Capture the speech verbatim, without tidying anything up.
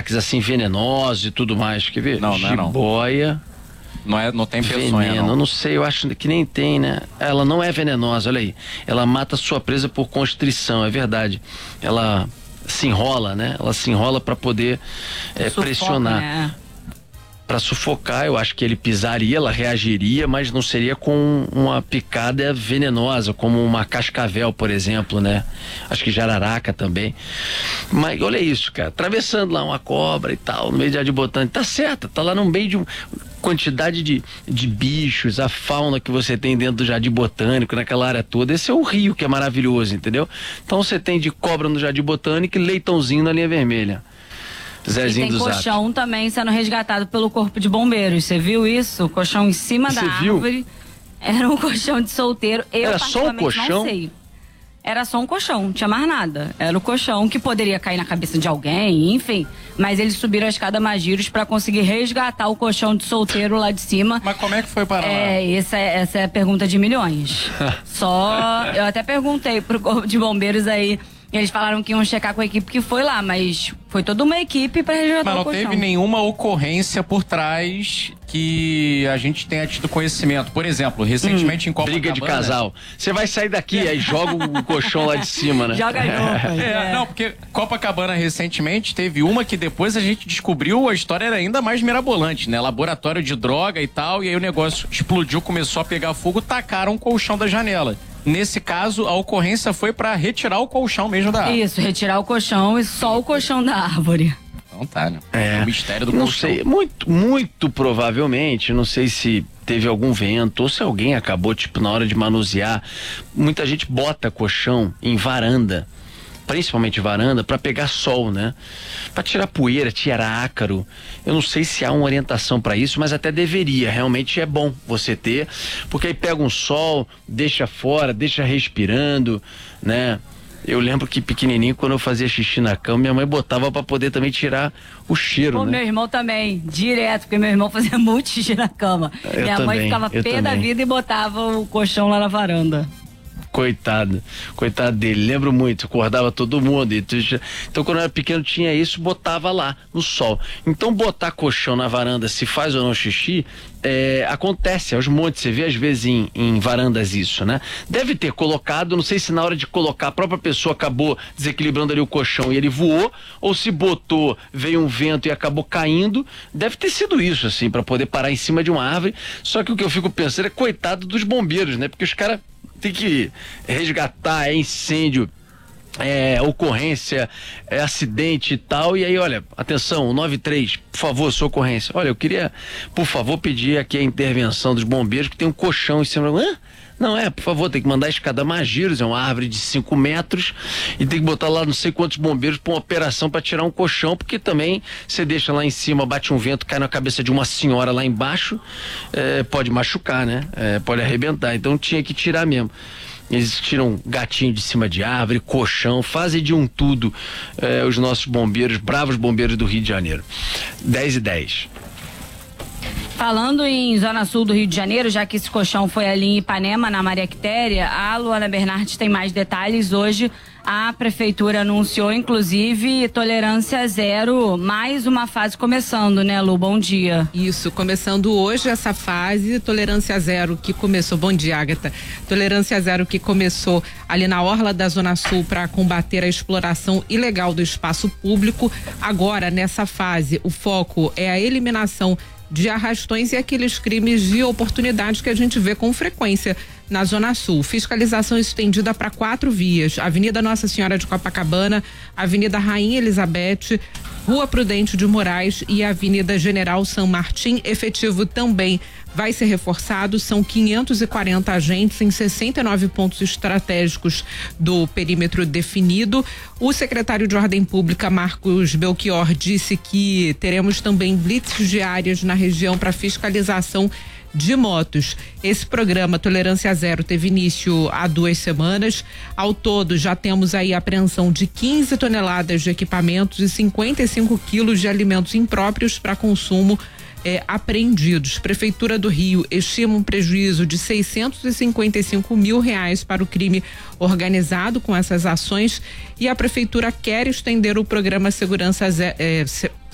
ataques assim venenosos e tudo mais, quer ver? Não, não é não. Jiboia. Não, é, não tem peçonha, veneno, não. eu não sei, eu acho que nem tem, né? Ela não é venenosa, olha aí. Ela mata sua presa por constrição, é verdade. Ela se enrola, né? Ela se enrola para poder é, Sufoca, pressionar. né? Para sufocar, eu acho que ele pisaria, ela reagiria, mas não seria com uma picada venenosa, como uma cascavel, por exemplo, né? Acho que jararaca também. Mas olha isso, cara, atravessando lá uma cobra e tal, no meio de jardim botânico, tá certo, tá lá no meio de uma quantidade de, de bichos, a fauna que você tem dentro do jardim botânico, naquela área toda. Esse é o rio que é maravilhoso, entendeu? Então você tem de cobra no jardim botânico e leitãozinho na linha vermelha. Zezinho e tem do colchão Zap. também sendo resgatado pelo corpo de bombeiros. Você viu isso? O colchão em cima Cê da viu? árvore. Era um colchão de solteiro. Eu, Era só um particularmente, colchão? não sei. Era só um colchão, não tinha mais nada. Era o colchão que poderia cair na cabeça de alguém, enfim. Mas eles subiram a escada Magiros para conseguir resgatar o colchão de solteiro lá de cima. Mas como é que foi para lá? É, essa, é- essa é a pergunta de milhões. Só, eu até perguntei pro corpo de bombeiros aí. Eles falaram que iam checar com a equipe que foi lá, mas foi toda uma equipe para resgatar Mas o não colchão. teve nenhuma ocorrência por trás que a gente tenha tido conhecimento. Por exemplo, recentemente Hum, em Copacabana... briga de casal. Você vai sair daqui, aí joga o colchão lá de cima, né? Joga as roupas. É, é. não, porque Copacabana recentemente teve uma que depois a gente descobriu, a história era ainda mais mirabolante, né? Laboratório de droga e tal, e aí o negócio explodiu, começou a pegar fogo, tacaram o colchão da janela. Nesse caso, a ocorrência foi para retirar o colchão mesmo da árvore. Isso, retirar o colchão e só o colchão da árvore. Não tá, né? É. O mistério do Não colchão. sei, muito, muito provavelmente, não sei se teve algum vento ou se alguém acabou, tipo, na hora de manusear. Muita gente bota colchão em varanda, principalmente varanda, para pegar sol, né? Para tirar poeira, tirar ácaro. Eu não sei se há uma orientação para isso, mas até deveria. Realmente é bom você ter, porque aí pega um sol, deixa fora, deixa respirando, né? Eu lembro que pequenininho, quando eu fazia xixi na cama, minha mãe botava para poder também tirar o cheiro, Pô, né? meu irmão também, direto, porque meu irmão fazia muito xixi na cama. Eu Minha mãe também, ficava eu pé da também. vida e botava o colchão lá na varanda. Coitado, coitado dele, lembro muito, acordava todo mundo. E tu já- Então, quando eu era pequeno, tinha isso, botava lá no sol. Então, botar colchão na varanda, se faz ou não xixi, é, acontece aos montes. Você vê às vezes em, em varandas isso, né? Deve ter colocado, não sei se na hora de colocar a própria pessoa acabou desequilibrando ali o colchão e ele voou, ou se botou, veio um vento e acabou caindo. Deve ter sido isso, assim, para poder parar em cima de uma árvore. Só que o que eu fico pensando é coitado dos bombeiros, né? Porque os caras tem que resgatar, é incêndio, é ocorrência, é acidente e tal, e aí, olha, atenção, nove e três, por favor, sua ocorrência. Olha, eu queria, por favor, pedir aqui a intervenção dos bombeiros, que tem um colchão em cima. Hã? Não é, por favor, tem que mandar a escada Magiros, é uma árvore de cinco metros, e tem que botar lá não sei quantos bombeiros pra uma operação para tirar um colchão, porque também você deixa lá em cima, bate um vento, cai na cabeça de uma senhora lá embaixo, é, pode machucar, né? É, pode arrebentar, então tinha que tirar mesmo. Eles tiram gatinho de cima de árvore, colchão, fazem de um tudo, é, os nossos bombeiros, bravos bombeiros do Rio de Janeiro. dez e dez. Falando em Zona Sul do Rio de Janeiro, já que esse colchão foi ali em Ipanema, na Maria Quitéria, a Luana Bernardes tem mais detalhes. Hoje a prefeitura anunciou, inclusive, tolerância zero, mais uma fase começando, né, Lu? Bom dia. Isso, começando hoje essa fase, tolerância zero que começou, bom dia, Agatha, tolerância zero que começou ali na orla da Zona Sul para combater a exploração ilegal do espaço público. Agora, nessa fase, o foco é a eliminação de arrastões e aqueles crimes de oportunidade que a gente vê com frequência na Zona Sul. Fiscalização estendida para quatro vias: Avenida Nossa Senhora de Copacabana, Avenida Rainha Elizabeth, Rua Prudente de Moraes e Avenida General San Martín. Efetivo também vai ser reforçado, são quinhentos e quarenta agentes em sessenta e nove pontos estratégicos do perímetro definido. O secretário de Ordem Pública, Marcos Belchior, disse que teremos também blitz diárias na região para fiscalização de motos. Esse programa Tolerância Zero teve início há duas semanas. Ao todo, já temos aí a apreensão de quinze toneladas de equipamentos e cinquenta e cinco quilos de alimentos impróprios para consumo É, apreendidos. Prefeitura do Rio estima um prejuízo de seiscentos e cinquenta e cinco mil reais para o crime organizado com essas ações, e a prefeitura quer estender o programa Segurança Zero, é,